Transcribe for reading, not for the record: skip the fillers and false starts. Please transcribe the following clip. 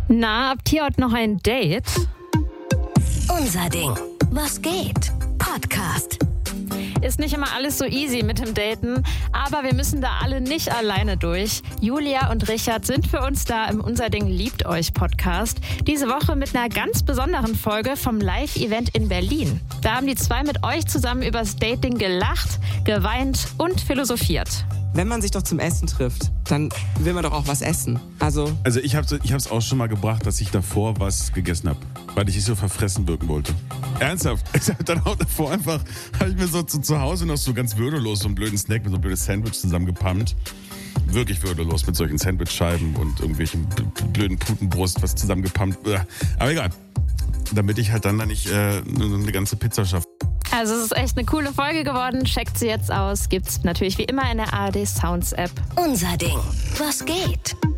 Na, habt ihr heute noch ein Date? Unser Ding. Was geht? Podcast. Ist nicht immer alles so easy mit dem Daten, aber wir müssen da alle nicht alleine durch. Julia und Richard sind für uns da im Unser Ding liebt euch Podcast. Diese Woche mit einer ganz besonderen Folge vom Live-Event in Berlin. Da haben die zwei mit euch zusammen übers Dating gelacht, geweint und philosophiert. Wenn man sich doch zum Essen trifft, dann will man doch auch was essen. Also ich hab's auch schon mal gebracht, dass ich davor was gegessen habe, weil ich nicht so verfressen wirken wollte. Ernsthaft. Ich hab dann auch davor einfach, habe ich mir so zu Hause noch so ganz würdelos so einen blöden Snack mit so einem blödes Sandwich zusammengepammt. Wirklich würdelos mit solchen Sandwichscheiben und irgendwelchen blöden Putenbrust, was zusammengepammt. Aber egal. Damit ich halt dann nicht eine ganze Pizza schaffe. Also es ist echt eine coole Folge geworden. Checkt sie jetzt aus. Gibt's natürlich wie immer in der ARD Sounds App. Unser Ding. Was geht?